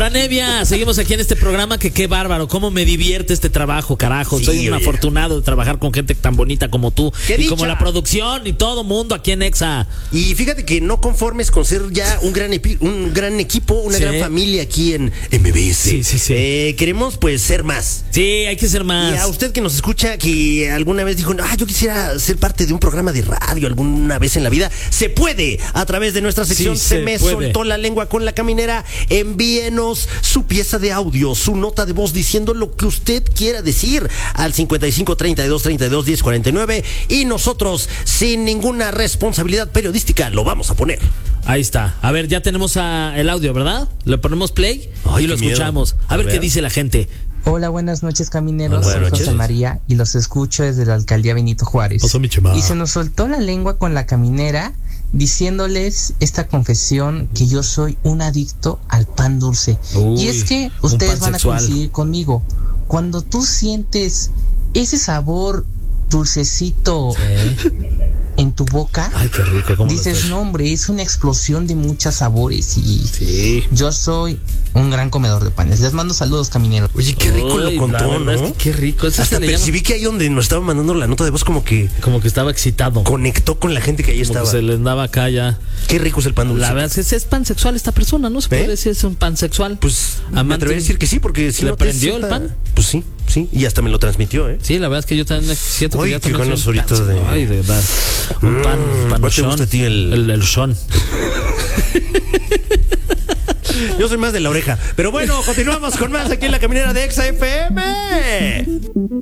Fran Evia, seguimos aquí en este programa que qué bárbaro, cómo me divierte este trabajo, carajo. Sí, soy un afortunado de trabajar con gente tan bonita como tú. ¡Qué y dicha! como la producción y todo mundo aquí en Exa. Y fíjate que no conformes con ser ya un gran equipo, una Sí. gran familia aquí en MBS. Sí. Queremos pues ser más. Sí, hay que ser más. Y a usted que nos escucha, que alguna vez dijo, yo quisiera ser parte de un programa de radio alguna vez en la vida, se puede a través de nuestra sección Sí, Se se me puede. soltó la lengua con la caminera. Envíenos su pieza de audio, su nota de voz diciendo lo que usted quiera decir al 55 32 32 10 49 y nosotros sin ninguna responsabilidad periodística lo vamos a poner. Ahí está. A ver, ya tenemos el audio, ¿verdad? Le ponemos play Ay, y lo qué miedo. escuchamos. A ver qué dice la gente. Hola, buenas noches, camineros. Hola, Soy buenas José noches. María y los escucho desde la alcaldía Benito Juárez. Pasó mi chema. Y se nos soltó la lengua con la caminera diciéndoles esta confesión que yo soy un adicto al pan dulce. Uy, y es que un ustedes pan van sexual. a coincidir conmigo. Cuando tú sientes ese sabor dulcecito en tu boca, Ay, qué rico. ¿Cómo lo dices, estás? no hombre, es una explosión de muchos sabores y Sí. yo soy un gran comedor de panes. Les mando saludos, camineros. Oye, qué rico Uy, lo contó, la verdad ¿no? es que qué rico. Eso Hasta se le llama- percibí que ahí donde nos estaba mandando la nota de voz como que estaba excitado. conectó con la gente que ahí Como estaba. que se le andaba acá ya. Qué rico es el pan dulce. La verdad es que es pansexual esta persona, ¿no? Se puede decir es un pansexual. Pues me Amante- atrevería a decir que sí, porque si ¿Le no te prendió el sienta- pan? Pues sí, y hasta me lo transmitió, ¿eh? Sí, la verdad es que yo también siento que Ay, ya qué también ganas soy un ahorita de- Ay, de verdad. Un pan, ¿cuál te panochón. gusta a ti el son. Yo soy más de la oreja. Pero bueno, continuamos con más aquí en la caminera de Exa FM.